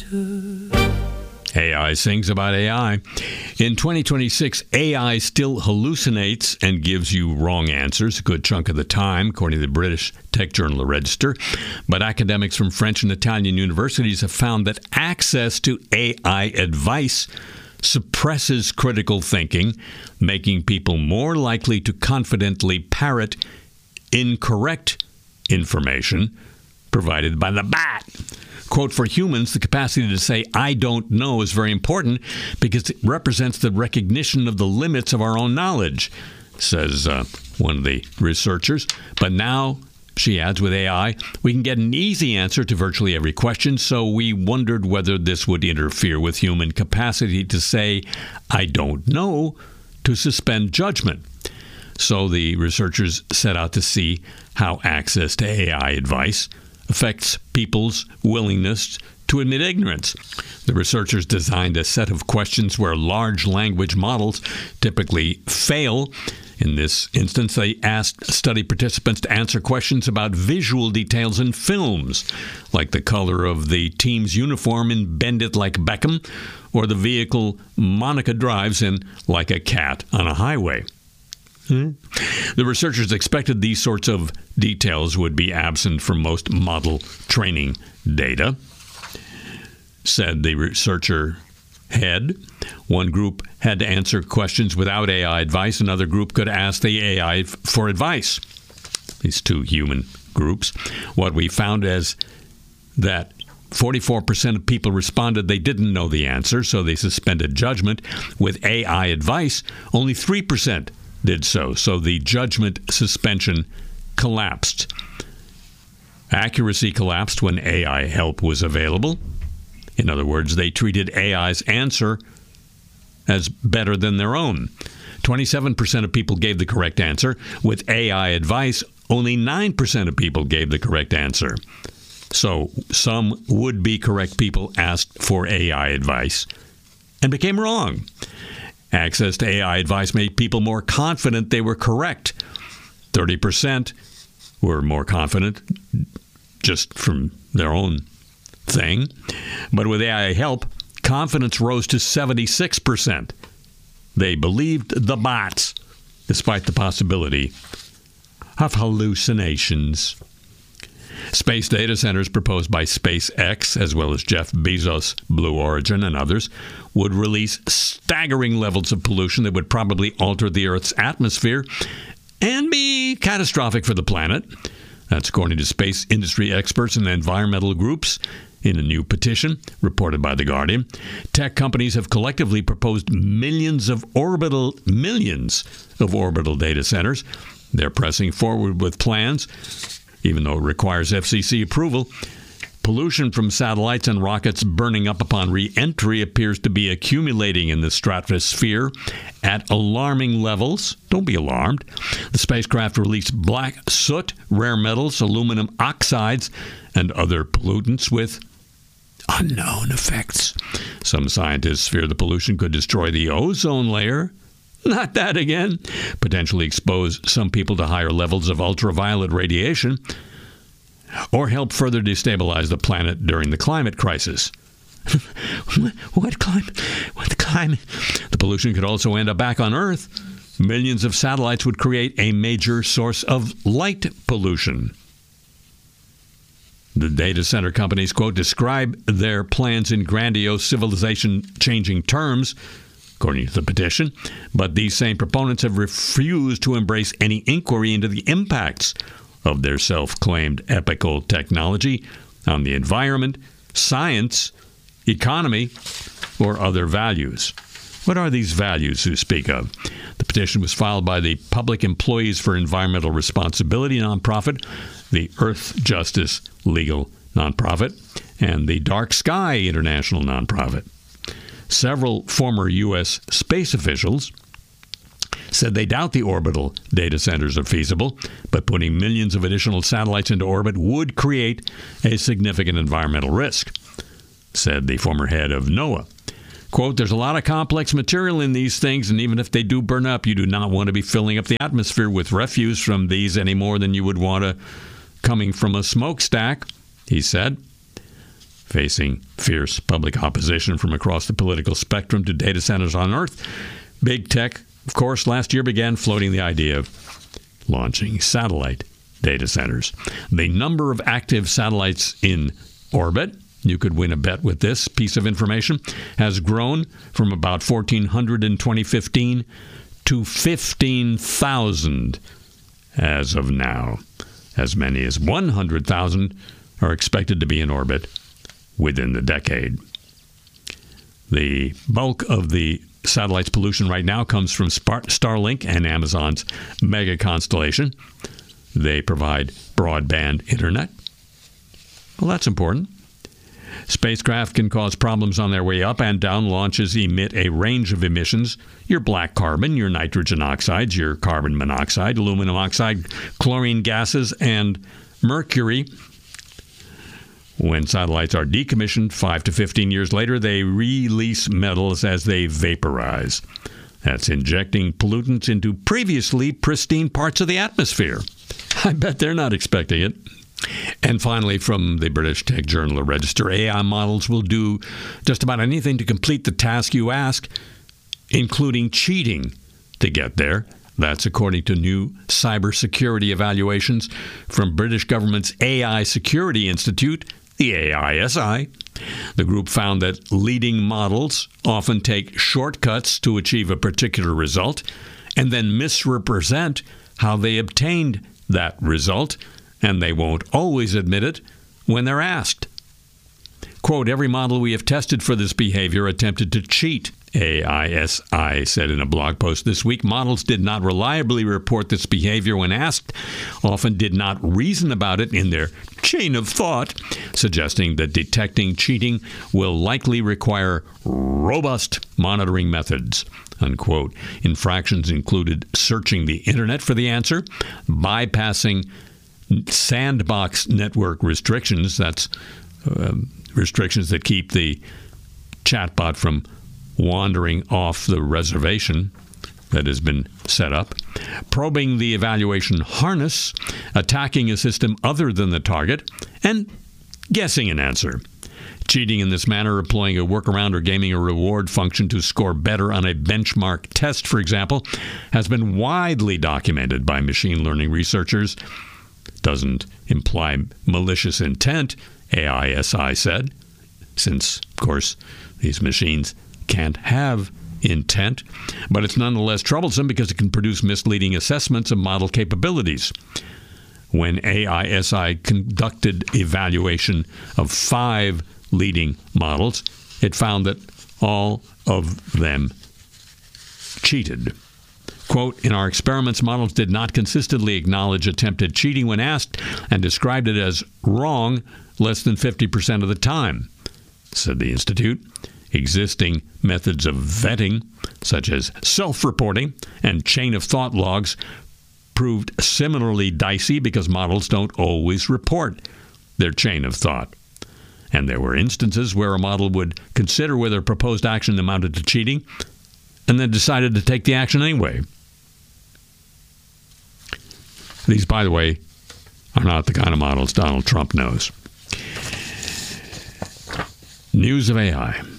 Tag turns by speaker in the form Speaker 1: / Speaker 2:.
Speaker 1: AI sings about AI. In 2026, AI still hallucinates and gives you wrong answers a good chunk of the time, according to the British tech journal The Register. But academics from French and Italian universities have found that access to AI advice suppresses critical thinking, making people more likely to confidently parrot incorrect information provided by the bot. Quote, for humans, the capacity to say, I don't know, is very important because it represents the recognition of the limits of our own knowledge, says one of the researchers. But now, she adds, with AI, we can get an easy answer to virtually every question, so we wondered whether this would interfere with human capacity to say, I don't know, to suspend judgment. So the researchers set out to see how access to AI advice affects people's willingness to admit ignorance. The researchers designed a set of questions where large language models typically fail. In this instance, they asked study participants to answer questions about visual details in films, like the color of the team's uniform in Bend It Like Beckham, or the vehicle Monica drives in Like a Cat on a Highway. The researchers expected these sorts of details would be absent from most model training data, said the researcher head. One group had to answer questions without AI advice. Another group could ask the AI for advice. These two human groups. What we found is that 44% of people responded they didn't know the answer, so they suspended judgment. With AI advice, only 3% did so the judgment suspension collapsed. Accuracy collapsed when AI help was available. In other words, they treated AI's answer as better than their own. 27% of people gave the correct answer. With AI advice, only 9% of people gave the correct answer. So some would-be correct people asked for AI advice and became wrong. Access to AI advice made people more confident they were correct. 30% were more confident just from their own thing. But with AI help, confidence rose to 76%. They believed the bots, despite the possibility of hallucinations. Space data centers proposed by SpaceX, as well as Jeff Bezos' Blue Origin and others, would release staggering levels of pollution that would probably alter the Earth's atmosphere and be catastrophic for the planet. That's according to space industry experts and environmental groups in a new petition reported by The Guardian. Tech companies have collectively proposed millions of orbital data centers. They're pressing forward with plans, even though it requires FCC approval. Pollution from satellites and rockets burning up upon re-entry appears to be accumulating in the stratosphere at alarming levels. Don't be alarmed. The spacecraft released black soot, rare metals, aluminum oxides, and other pollutants with unknown effects. Some scientists fear the pollution could destroy the ozone layer. Not that again. Potentially expose some people to higher levels of ultraviolet radiation, or help further destabilize the planet during the climate crisis. What climate? What climate? The pollution could also end up back on Earth. Millions of satellites would create a major source of light pollution. The data center companies, quote, describe their plans in grandiose civilization-changing terms, according to the petition, but these same proponents have refused to embrace any inquiry into the impacts of their self-claimed epical technology on the environment, science, economy, or other values. What are these values you speak of? The petition was filed by the Public Employees for Environmental Responsibility nonprofit, the Earth Justice Legal nonprofit, and the Dark Sky International nonprofit. Several former U.S. space officials said they doubt the orbital data centers are feasible, but putting millions of additional satellites into orbit would create a significant environmental risk, said the former head of NOAA. Quote, there's a lot of complex material in these things, and even if they do burn up, you do not want to be filling up the atmosphere with refuse from these any more than you would want to coming from a smokestack, he said. facing fierce public opposition from across the political spectrum to data centers on Earth. Big tech, of course, last year began floating the idea of launching satellite data centers. The number of active satellites in orbit, you could win a bet with this piece of information, has grown from about 1,400 in 2015 to 15,000 as of now. As many as 100,000 are expected to be in orbit within the decade. The bulk of the satellite's pollution right now comes from Starlink and Amazon's mega constellation. They provide broadband internet. Well, that's important. Spacecraft can cause problems on their way up and down. Launches emit a range of emissions: your black carbon, your nitrogen oxides, your carbon monoxide, aluminum oxide, chlorine gases, and mercury. When satellites are decommissioned 5 to 15 years later, they release metals as they vaporize. That's injecting pollutants into previously pristine parts of the atmosphere. I bet they're not expecting it. And finally, from the British tech journal, The Register, AI models will do just about anything to complete the task you ask, including cheating to get there. That's according to new cybersecurity evaluations from British government's AI Security Institute, the AISI. The group found that leading models often take shortcuts to achieve a particular result and then misrepresent how they obtained that result, and they won't always admit it when they're asked. Quote, every model we have tested for this behavior attempted to cheat, AISI said in a blog post this week. Models did not reliably report this behavior when asked, often did not reason about it in their chain of thought, suggesting that detecting cheating will likely require robust monitoring methods, unquote. Infractions included searching the internet for the answer, bypassing sandbox network restrictions, that's restrictions that keep the chatbot from wandering off the reservation that has been set up, probing the evaluation harness, attacking a system other than the target, and guessing an answer. Cheating in this manner, employing a workaround or gaming a reward function to score better on a benchmark test, for example, has been widely documented by machine learning researchers. Doesn't imply malicious intent, AISI said, since, of course, these machines can't have intent, but it's nonetheless troublesome because it can produce misleading assessments of model capabilities. When AISI conducted evaluation of 5 leading models, it found that all of them cheated. Quote, in our experiments, models did not consistently acknowledge attempted cheating when asked and described it as wrong less than 50% of the time, said the Institute. Existing methods of vetting, such as self-reporting and chain-of-thought logs, proved similarly dicey because models don't always report their chain of thought. And there were instances where a model would consider whether proposed action amounted to cheating and then decided to take the action anyway. These, by the way, are not the kind of models Donald Trump knows. News of AI.